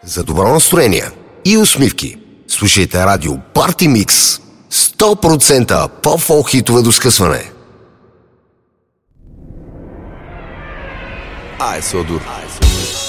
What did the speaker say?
За добро настроение и усмивки слушайте радио Парти Микс. 100% по-фолк хитове до скъсване. Ай, Содор.